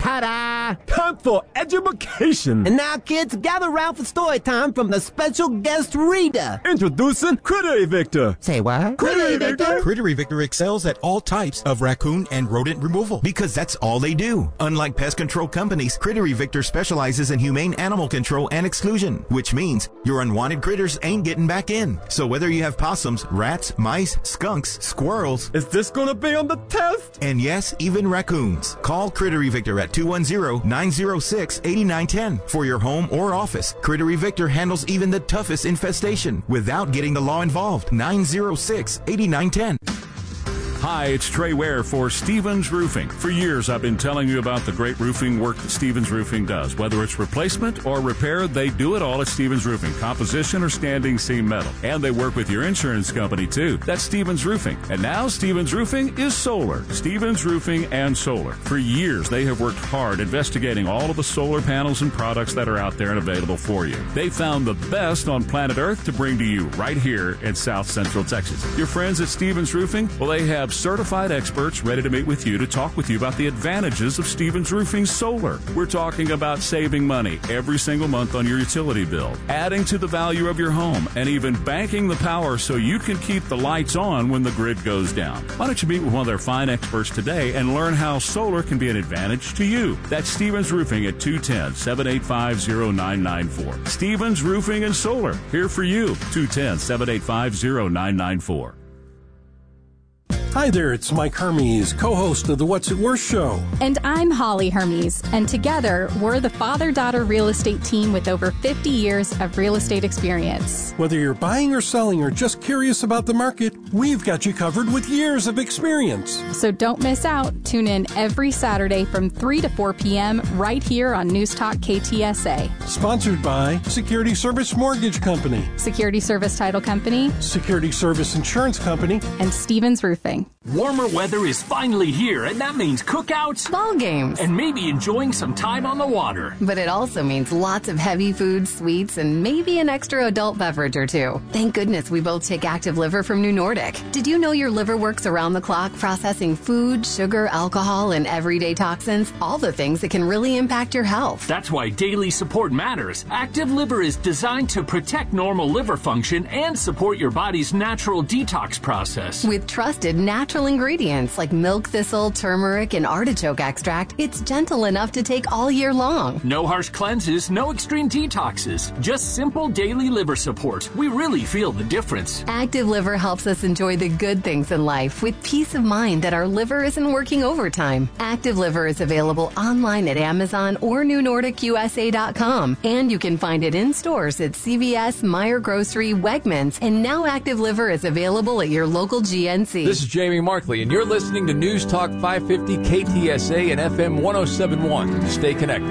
Ta-da! Time for education. And now, kids, gather round for story time from the special guest reader. Introducing Critter Evictor. Say what? Critter Evictor. Critter Evictor excels at all types of raccoon and rodent removal because that's all they do. Unlike pest control companies, Critter Evictor specializes in humane animal control and exclusion, which means your unwanted critters ain't getting back in. So whether you have possums, rats, mice, skunks, squirrels, Is this gonna be on the test? and yes, even raccoons, call Critter Evictor at 210-906-8910 for your home or office. Critter Evictor handles even the toughest infestation without getting the law involved. 906-8910. Hi, it's Trey Ware for Stevens Roofing. For years, I've been telling you about the great roofing work that Stevens Roofing does. Whether it's replacement or repair, they do it all at Stevens Roofing, composition or standing seam metal. And they work with your insurance company, too. That's Stevens Roofing. And now Stevens Roofing is solar. Stevens Roofing and Solar. For years, they have worked hard investigating all of the solar panels and products that are out there and available for you. They found the best on planet Earth to bring to you right here in South Central Texas. Your friends at Stevens Roofing, well, they have certified experts ready to meet with you to talk with you about the advantages of Stevens Roofing Solar. We're talking about saving money every single month on your utility bill, adding to the value of your home, and even banking the power so you can keep the lights on when the grid goes down. Why don't you meet with one of their fine experts today and learn how solar can be an advantage to you? That's Stevens Roofing at 210-785-0994. Stevens Roofing and Solar, here for you. 210-785-0994. Hi there, it's Mike Hermes, co-host of the What's It Worth show. And I'm Holly Hermes, and together we're the father-daughter real estate team with over 50 years of real estate experience. Whether you're buying or selling or just curious about the market, we've got you covered with years of experience. So don't miss out. Tune in every Saturday from 3 to 4 p.m. right here on News Talk KTSA. Sponsored by Security Service Mortgage Company, Security Service Title Company, Security Service Insurance Company, and Stevens Roofing. Warmer weather is finally here, and that means cookouts, ball games, and maybe enjoying some time on the water. But it also means lots of heavy food, sweets, and maybe an extra adult beverage or two. Thank goodness we both take Active Liver from New Nordic. Did you know your liver works around the clock processing food, sugar, alcohol, and everyday toxins? All the things that can really impact your health. That's why daily support matters. Active Liver is designed to protect normal liver function and support your body's natural detox process. With trusted natural ingredients like milk thistle, turmeric, and artichoke extract, it's gentle enough to take all year long. No harsh cleanses, no extreme detoxes, just simple daily liver support. We really feel the difference. Active Liver helps us enjoy the good things in life with peace of mind that our liver isn't working overtime. Active Liver is available online at Amazon or NewNordicUSA.com, and you can find it in stores at CVS, Meijer Grocery, Wegmans, and now Active Liver is available at your local GNC. This is Jamie Markley, and you're listening to News Talk 550 KTSA and FM 107.1. Stay connected.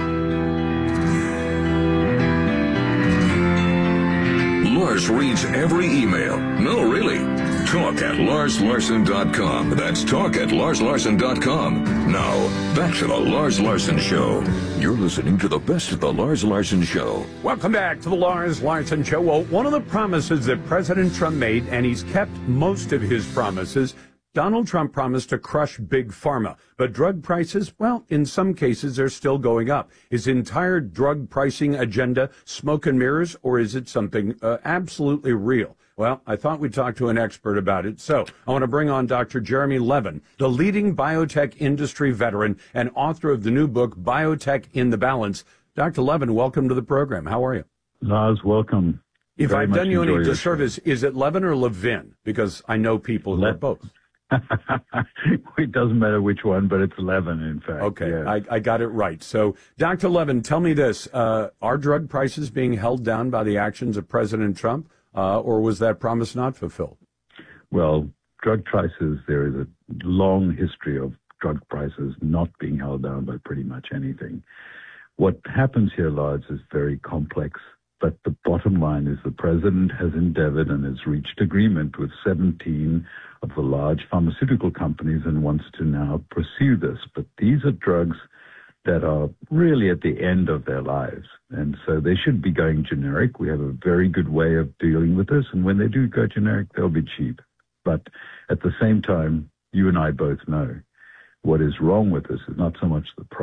Lars reads every email. No, really. Talk at LarsLarson.com. That's talk at LarsLarson.com. Now, back to the Lars Larson Show. You're listening to the best of the Lars Larson Show. Welcome back to the Lars Larson Show. Well, one of the promises that President Trump made, and he's kept most of his promises, Donald Trump promised to crush Big Pharma, but drug prices, well, in some cases, they're still going up. His entire drug pricing agenda smoke and mirrors, or is it something absolutely real? Well, I thought we'd talk to an expert about it. So I want to bring on Dr. Jeremy Levin, the leading biotech industry veteran and author of the new book, Biotech in the Balance. Dr. Levin, welcome to the program. How are you? Lars, welcome. If Very I've done you any enjoy your disservice, is it Levin or Levin? Because I know people who are both. It doesn't matter which one, but it's 11, in fact. Okay, yes. I got it right. So, Dr. Levin, tell me this. Are drug prices being held down by the actions of President Trump, or was that promise not fulfilled? Well, drug prices, there is a long history of drug prices not being held down by pretty much anything. What happens here, Lars, is very complex. But the bottom line is the president has endeavored and has reached agreement with 17 of the large pharmaceutical companies and wants to now pursue this. But these are drugs that are really at the end of their lives. And so they should be going generic. We have a very good way of dealing with this. And when they do go generic, they'll be cheap. But at the same time, you and I both know what is wrong with this is not so much the price.